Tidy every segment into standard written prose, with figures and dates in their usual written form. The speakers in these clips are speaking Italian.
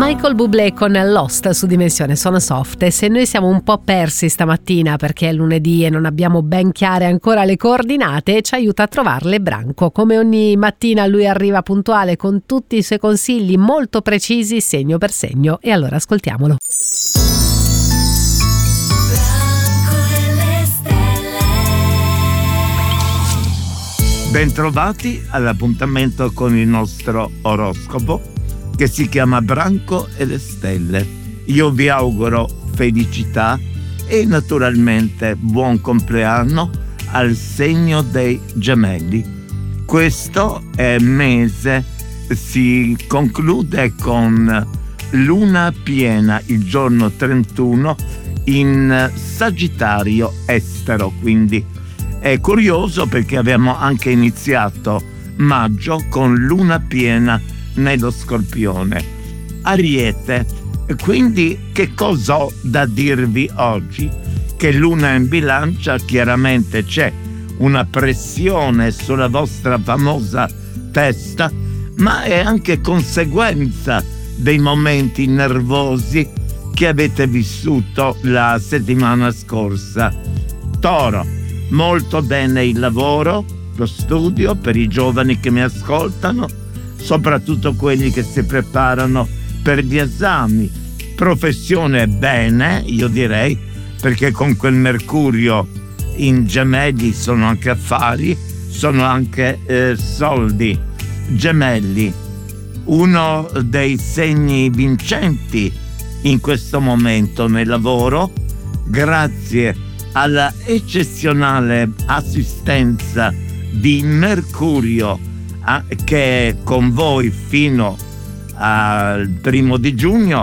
Michael Bublé con Lost su Dimensione Suono Soft. E se noi siamo un po' persi stamattina perché è lunedì e non abbiamo ben chiare ancora le coordinate, ci aiuta a trovarle Branco. Come ogni mattina lui arriva puntuale con tutti i suoi consigli molto precisi segno per segno, e allora ascoltiamolo. Bentrovati all'appuntamento con il nostro oroscopo che si chiama Branco e le stelle. Io vi auguro felicità e naturalmente buon compleanno al segno dei Gemelli. Questo mese si conclude con luna piena il giorno 31 in Sagittario estero, quindi è curioso perché abbiamo anche iniziato maggio con luna piena nello Scorpione. Ariete, quindi che cosa ho da dirvi oggi? Che luna in Bilancia, chiaramente c'è una pressione sulla vostra famosa testa, ma è anche conseguenza dei momenti nervosi che avete vissuto la settimana scorsa. Toro, molto bene il lavoro, lo studio per i giovani che mi ascoltano, soprattutto quelli che si preparano per gli esami. Professione bene, io direi, perché con quel Mercurio in Gemelli sono anche affari, sono anche soldi. Gemelli, uno dei segni vincenti in questo momento nel lavoro, grazie alla eccezionale assistenza di Mercurio che è con voi fino al 1 giugno,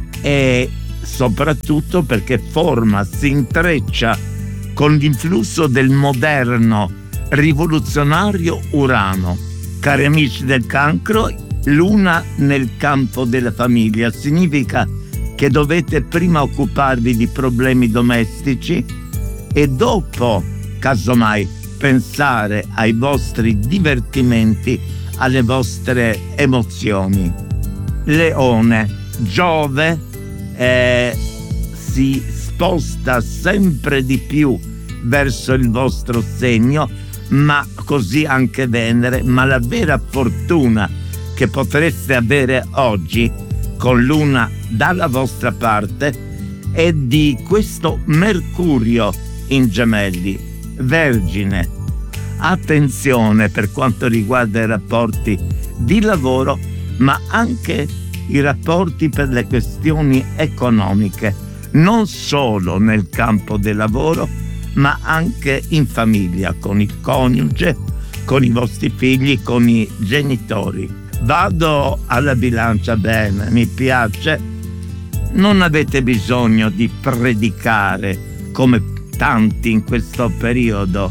e soprattutto perché si intreccia con l'influsso del moderno rivoluzionario Urano. Cari amici del Cancro, luna nel campo della famiglia significa che dovete prima occuparvi di problemi domestici e dopo, casomai, pensare ai vostri divertimenti, alle vostre emozioni. Leone, Giove si sposta sempre di più verso il vostro segno, ma così anche Venere, ma la vera fortuna che potreste avere oggi con Luna dalla vostra parte è di questo Mercurio in Gemelli. Vergine, attenzione per quanto riguarda i rapporti di lavoro, ma anche i rapporti per le questioni economiche, non solo nel campo del lavoro, ma anche in famiglia, con il coniuge, con i vostri figli, con i genitori. Vado alla Bilancia, bene, mi piace. Non avete bisogno di predicare come tanti in questo periodo.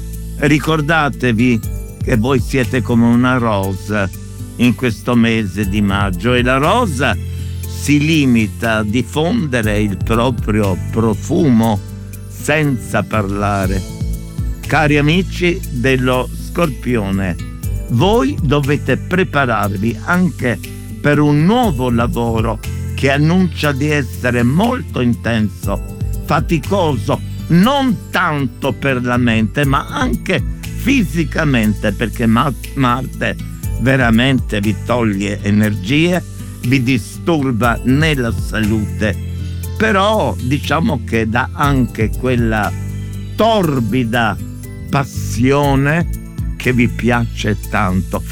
Ricordatevi che voi siete come una rosa in questo mese di maggio, e la rosa si limita a diffondere il proprio profumo senza parlare. Cari amici dello Scorpione, voi dovete prepararvi anche per un nuovo lavoro che annuncia di essere molto intenso, faticoso, non tanto per la mente ma anche fisicamente, perché Marte veramente vi toglie energie, vi disturba nella salute, però diciamo che dà anche quella torbida passione che vi piace tanto.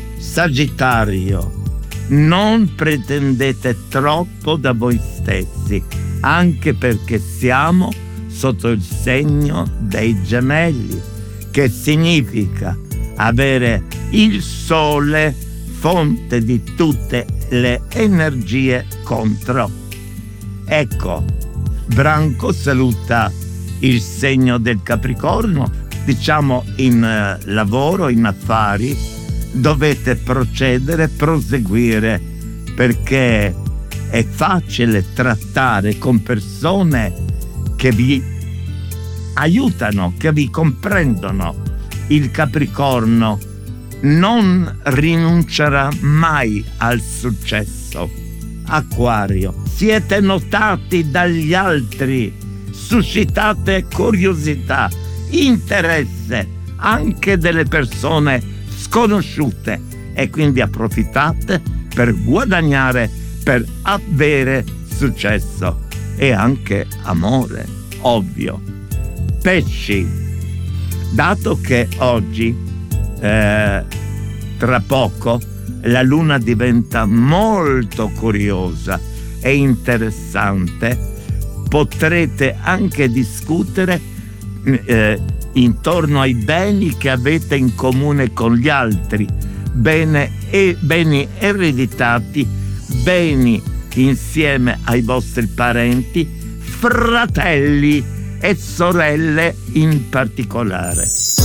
Sagittario, non pretendete troppo da voi stessi, anche perché siamo sotto il segno dei Gemelli, che significa avere il sole, fonte di tutte le energie, contro. Ecco, Branco saluta il segno del Capricorno. Diciamo in lavoro, in affari, dovete proseguire, perché è facile trattare con persone che vi aiutano, che vi comprendono. Il Capricorno non rinuncerà mai al successo, Acquario, siete notati dagli altri, suscitate curiosità, interesse anche delle persone sconosciute e quindi approfittate per guadagnare, per avere successo e anche amore, ovvio. Pesci, dato che oggi tra poco la luna diventa molto curiosa e interessante, potrete anche discutere intorno ai beni che avete in comune con gli altri, beni ereditati, beni insieme ai vostri parenti, fratelli e sorelle in particolare.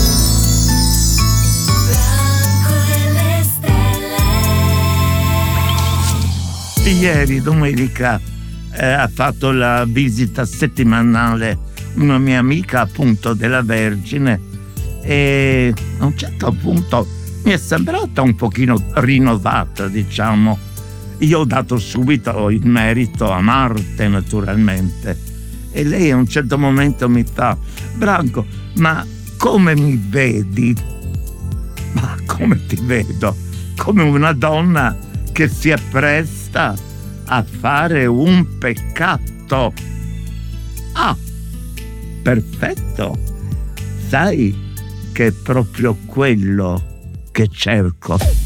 Ieri, domenica, ha fatto la visita settimanale una mia amica, appunto, della Vergine, e a un certo punto mi è sembrata un pochino rinnovata, diciamo. Io ho dato subito il merito a Marte, naturalmente, e lei a un certo momento mi fa: Branco, ma come mi vedi? Ma come ti vedo? Come una donna che si appresta a fare un peccato. Ah, perfetto. Sai che è proprio quello che cerco.